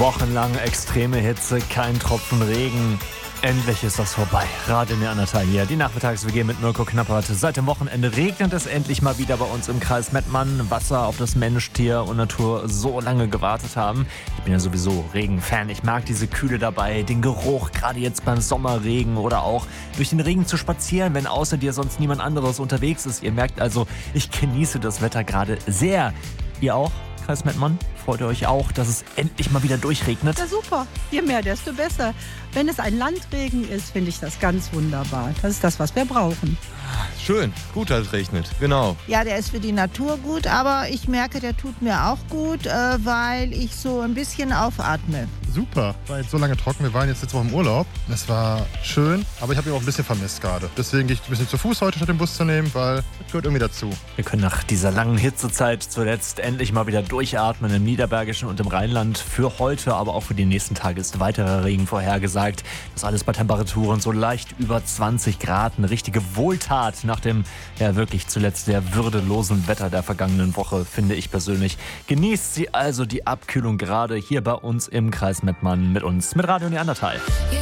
Wochenlang extreme Hitze, kein Tropfen Regen. Endlich ist das vorbei. Radio Neandertal hier. Die Nachmittags-WG mit Mirko Knappert. Seit dem Wochenende regnet es endlich mal wieder bei uns im Kreis Mettmann. Wasser, auf das Mensch, Tier und Natur so lange gewartet haben. Ich bin ja sowieso Regenfan. Ich mag diese Kühle dabei, den Geruch, gerade jetzt beim Sommerregen oder auch durch den Regen zu spazieren, wenn außer dir sonst niemand anderes unterwegs ist. Ihr merkt also, ich genieße das Wetter gerade sehr. Ihr auch, Kreis Mettmann? Freut ihr euch auch, dass es endlich mal wieder durchregnet? Ja, super. Je mehr, desto besser. Wenn es ein Landregen ist, finde ich das ganz wunderbar. Das ist das, was wir brauchen. Schön, gut, dass es regnet, genau. Ja, der ist für die Natur gut, aber ich merke, der tut mir auch gut, weil ich so ein bisschen aufatme. Super, war jetzt so lange trocken. Wir waren jetzt letzte Woche im Urlaub. Das war schön, aber ich habe ihn auch ein bisschen vermisst gerade. Deswegen gehe ich ein bisschen zu Fuß heute, statt den Bus zu nehmen, weil das gehört irgendwie dazu. Wir können nach dieser langen Hitzezeit zuletzt endlich mal wieder durchatmen im Niederbergischen und im Rheinland. Für heute, aber auch für die nächsten Tage ist weiterer Regen vorhergesagt. Das alles bei Temperaturen so leicht über 20 Grad. Eine richtige Wohltat nach dem ja wirklich zuletzt sehr würdelosen Wetter der vergangenen Woche, finde ich persönlich. Genießt sie also die Abkühlung gerade hier bei uns im Kreis Mettmann mit uns, mit Radio Neandertal.